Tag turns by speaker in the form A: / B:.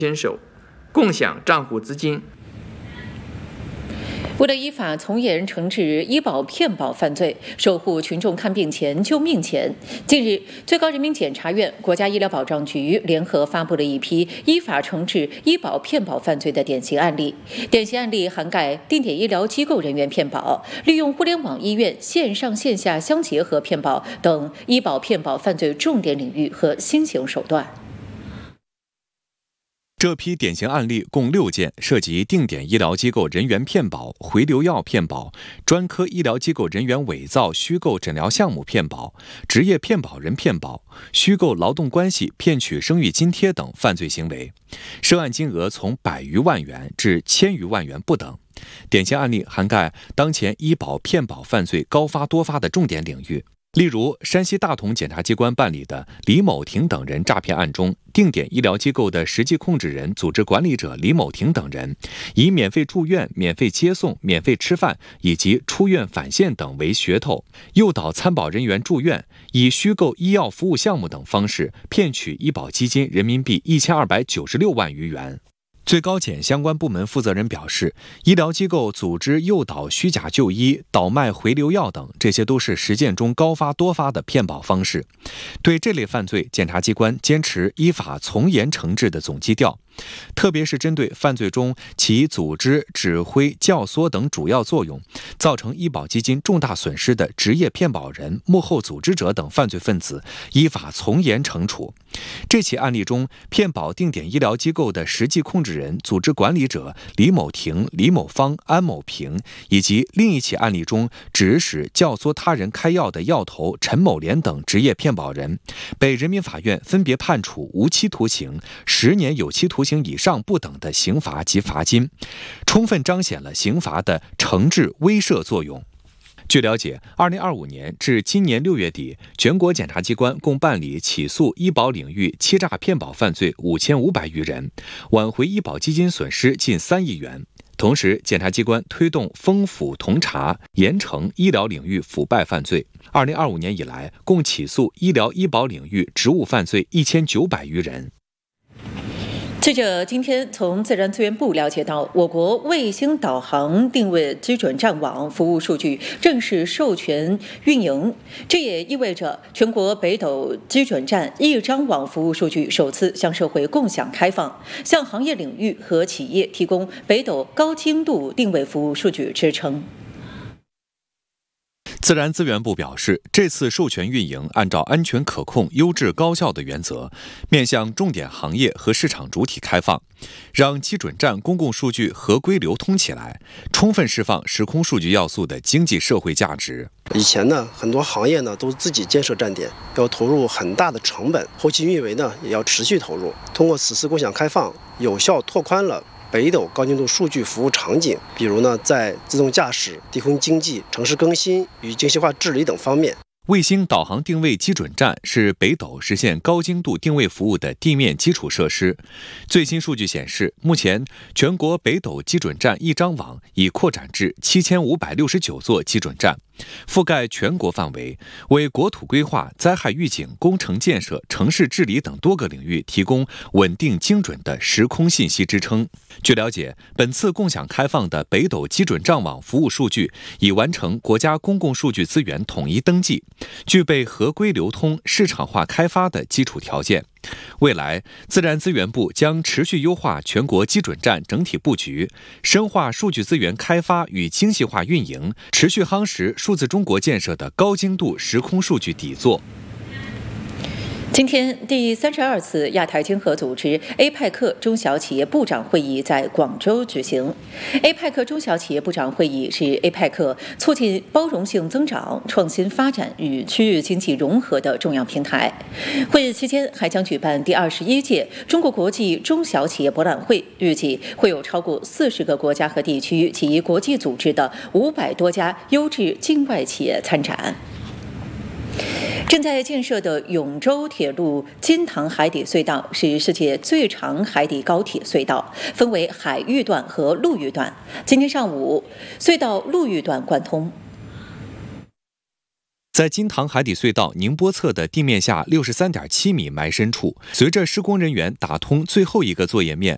A: 牵手，共享账户资金。
B: 为了依法从严惩治医保骗保犯罪，守护群众看病钱救命钱，近日，最高人民检察院、国家医疗保障局联合发布了一批依法惩治医保骗保犯罪的典型案例。典型案例涵盖定点医疗机构人员骗保、利用互联网医院线上线下相结合骗保等医保骗保犯罪重点领域和新型手段。
C: 这批典型案例共6件，涉及定点医疗机构人员骗保、回流药骗保、专科医疗机构人员伪造虚构诊疗项目骗保、职业骗保人骗保、虚构劳动关系骗取生育津贴等犯罪行为，涉案金额从100余万元至1000余万元不等。典型案例涵盖当前医保骗保犯罪高发多发的重点领域。例如，山西大同检察机关办理的李某婷等人诈骗案中，定点医疗机构的实际控制人、组织管理者李某婷等人，以免费住院、免费接送、免费吃饭以及出院返现等为噱头，诱导参保人员住院，以虚构医药服务项目等方式骗取医保基金人民币1296万余元。最高检相关部门负责人表示，医疗机构组织诱导虚假就医、倒卖回流药等，这些都是实践中高发多发的骗保方式。对这类犯罪，检察机关坚持依法从严惩治的总基调，特别是针对犯罪中起组织、指挥、教唆等主要作用，造成医保基金重大损失的职业骗保人、幕后组织者等犯罪分子，依法从严惩处。这起案例中，骗保定点医疗机构的实际控制人、组织管理者李某婷、李某芳、安某平，以及另一起案例中指使、教唆他人开药的药头陈某莲等职业骗保人，被人民法院分别判处无期徒刑、10年有期徒刑以上不等的刑罚及罚金，充分彰显了刑罚的惩治威慑作用。据了解，2025年至今年6月底，全国检察机关共办理起诉医保领域欺诈骗保犯罪5500余人，挽回医保基金损失近3亿元。同时，检察机关推动丰府同查，严惩医疗领域腐败犯罪。2025年以来，共起诉医疗医保领域职务犯罪1900余人。
B: 记者今天从自然资源部了解到，我国卫星导航定位基准站网服务数据正式授权运营，这也意味着全国北斗基准站一张网服务数据首次向社会共享开放，向行业领域和企业提供北斗高精度定位服务数据支撑。
C: 自然资源部表示，这次授权运营按照安全可控、优质高效的原则，面向重点行业和市场主体开放，让基准站公共数据合规流通起来，充分释放时空数据要素的经济社会价值。
D: 以前呢，很多行业呢都自己建设站点，要投入很大的成本，后期运维呢也要持续投入。通过此次共享开放，有效拓宽了北斗高精度数据服务场景，比如呢，在自动驾驶、地空经济、城市更新与精细化治理等方面。
C: 卫星导航定位基准站是北斗实现高精度定位服务的地面基础设施。最新数据显示，目前全国北斗基准站一张网已扩展至7569座基准站，覆盖全国范围，为国土规划、灾害预警、工程建设、城市治理等多个领域提供稳定精准的时空信息支撑。据了解，本次共享开放的北斗基准站网服务数据已完成国家公共数据资源统一登记，具备合规流通、市场化开发的基础条件。未来，自然资源部将持续优化全国基准站整体布局，深化数据资源开发与精细化运营，持续夯实数字中国建设的高精度时空数据底座。
B: 今天，第32次亚太经合组织 APEC 中小企业部长会议在广州举行。APEC 中小企业部长会议是 APEC 促进包容性增长、创新发展与区域经济融合的重要平台。会议期间还将举办第21届中国国际中小企业博览会，预计会有超过40个国家和地区及国际组织的500多家优质境外企业参展。正在建设的永州铁路金塘海底隧道是世界最长海底高铁隧道，分为海域段和陆域段。今天上午，隧道陆域段贯通。
C: 在金塘海底隧道宁波侧的地面下63.7米埋深处，随着施工人员打通最后一个作业面，